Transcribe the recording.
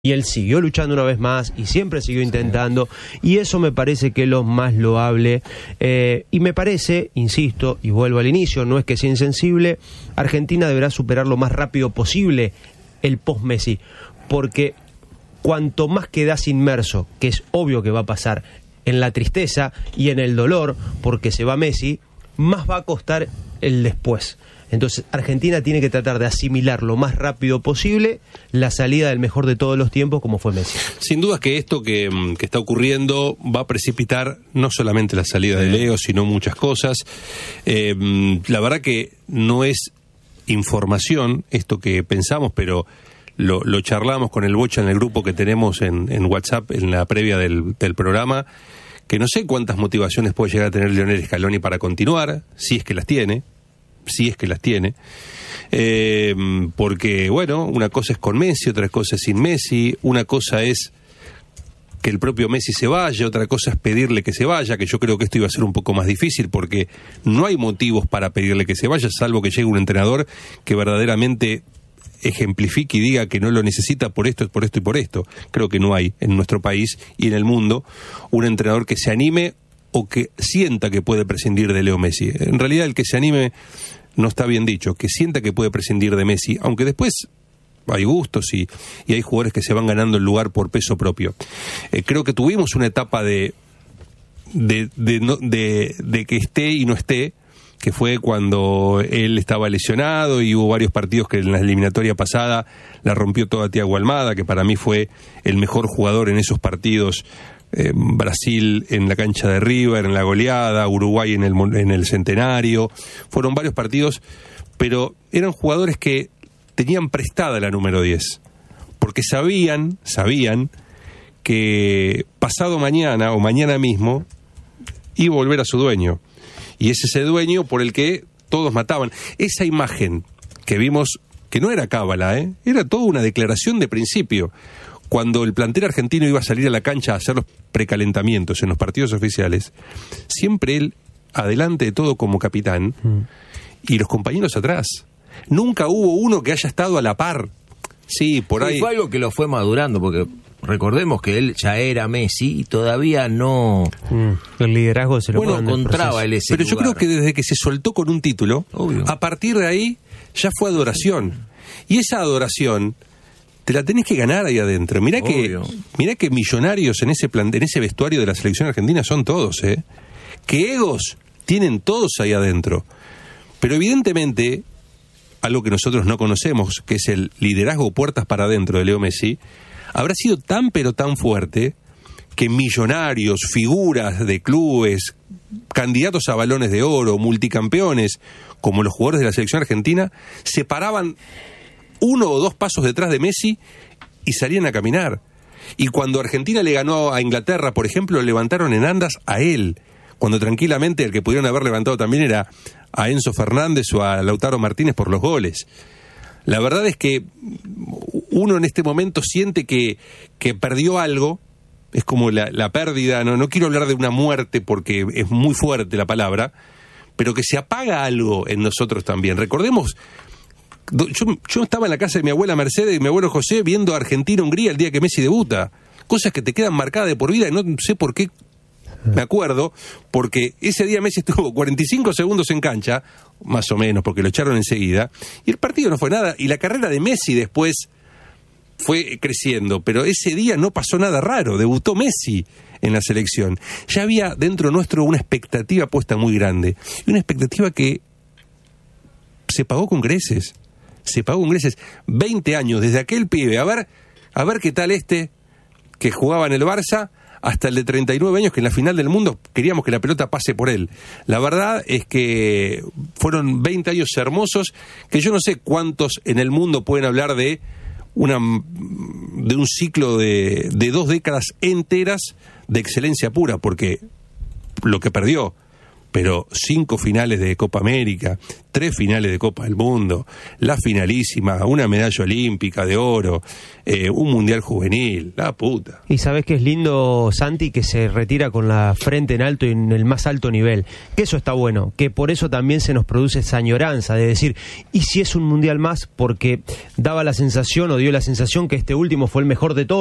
Y él siguió luchando una vez más y siempre siguió intentando, y eso me parece que es lo más loable, y me parece, insisto, y vuelvo al inicio, no es que sea insensible, Argentina deberá superar lo más rápido posible el post-Messi, porque cuanto más quedas inmerso, que es obvio que va a pasar, en la tristeza y en el dolor, porque se va Messi, más va a costar el después. Entonces Argentina tiene que tratar de asimilar lo más rápido posible la salida del mejor de todos los tiempos, como fue Messi. Sin duda que esto que está ocurriendo va a precipitar no solamente la salida de Leo, sino muchas cosas. La verdad que no es información esto que pensamos, pero lo charlamos con el Bocha en el grupo que tenemos en WhatsApp en la previa del programa, que no sé cuántas motivaciones puede llegar a tener Lionel Scaloni para continuar, si es que las tiene, porque bueno, una cosa es con Messi, otra cosa es sin Messi, una cosa es que el propio Messi se vaya, otra cosa es pedirle que se vaya, que yo creo que esto iba a ser un poco más difícil porque no hay motivos para pedirle que se vaya, salvo que llegue un entrenador que verdaderamente ejemplifique y diga que no lo necesita por esto y por esto. Creo que no hay en nuestro país y en el mundo un entrenador que se anime o que sienta que puede prescindir de Leo Messi. En realidad el que se anime no está bien dicho, que sienta que puede prescindir de Messi, aunque después hay gustos y hay jugadores que se van ganando el lugar por peso propio. Creo que tuvimos una etapa de que esté y no esté, que fue cuando él estaba lesionado y hubo varios partidos que en la eliminatoria pasada la rompió toda Thiago Almada, que para mí fue el mejor jugador en esos partidos. Brasil en la cancha de River, en la goleada, Uruguay en el centenario, fueron varios partidos, pero eran jugadores que tenían prestada la número 10, porque sabían que pasado mañana o mañana mismo iba a volver a su dueño, y es ese dueño por el que todos mataban. Esa imagen que vimos, que no era cábala, era toda una declaración de principio. Cuando el plantel argentino iba a salir a la cancha a hacer los precalentamientos en los partidos oficiales, siempre él adelante de todo como capitán y los compañeros atrás. Nunca hubo uno que haya estado a la par. Sí, por ahí. Fue algo que lo fue madurando, porque recordemos que él ya era Messi y todavía no... El liderazgo se lo encontraba él ese Pero yo creo que desde que se soltó con un título, obvio, a partir de ahí ya fue adoración. Y esa adoración te la tenés que ganar ahí adentro. Mirá que millonarios en ese vestuario de la selección argentina son todos, que egos tienen todos ahí adentro. Pero evidentemente, algo que nosotros no conocemos, que es el liderazgo puertas para adentro de Leo Messi, habrá sido tan pero tan fuerte que millonarios, figuras de clubes, candidatos a balones de oro, multicampeones, como los jugadores de la selección argentina, se paraban 1 o 2 pasos detrás de Messi y salían a caminar. Y cuando Argentina le ganó a Inglaterra, por ejemplo, levantaron en andas a él, cuando tranquilamente el que pudieron haber levantado también era a Enzo Fernández o a Lautaro Martínez por los goles. La verdad es que uno en este momento siente que perdió algo. Es como la pérdida, no quiero hablar de una muerte porque es muy fuerte la palabra, pero que se apaga algo en nosotros también. Recordemos, yo estaba en la casa de mi abuela Mercedes y mi abuelo José viendo Argentina-Hungría el día que Messi debuta. Cosas que te quedan marcadas de por vida y no sé por qué me acuerdo, porque ese día Messi estuvo 45 segundos en cancha, más o menos, porque lo echaron enseguida, y el partido no fue nada, y la carrera de Messi después fue creciendo, pero ese día no pasó nada raro, debutó Messi en la selección. Ya había dentro nuestro una expectativa puesta muy grande, y una expectativa que se pagó con creces. 20 años desde aquel pibe, a ver qué tal que jugaba en el Barça, hasta el de 39 años que en la final del mundo queríamos que la pelota pase por él. La verdad es que fueron 20 años hermosos, que yo no sé cuántos en el mundo pueden hablar de un ciclo de 2 décadas enteras de excelencia pura, porque lo que perdió pero 5 finales de Copa América, 3 finales de Copa del Mundo, la finalísima, una medalla olímpica de oro, un mundial juvenil, la puta. Y sabés que es lindo, Santi, que se retira con la frente en alto y en el más alto nivel, que eso está bueno, que por eso también se nos produce esa añoranza de decir, ¿y si es un mundial más? Porque daba la sensación o dio la sensación que este último fue el mejor de todos.